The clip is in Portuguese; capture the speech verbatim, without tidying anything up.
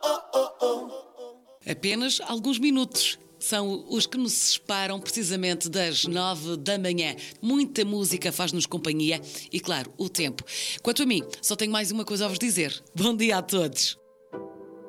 Apenas alguns minutos. São os que nos separam precisamente das nove da manhã. Muita música faz-nos companhia e, claro, o tempo. Quanto a mim, só tenho mais uma coisa a vos dizer. Bom dia a todos.